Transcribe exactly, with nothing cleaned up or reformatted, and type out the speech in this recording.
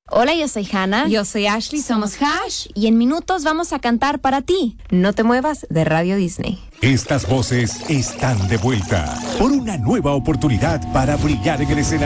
Hola, yo soy Hannah. Yo soy Ashley. Somos Hash y en minutos vamos a cantar para ti. No te muevas de Radio Disney. Estas voces están de vuelta por una nueva oportunidad para brillar en el escenario.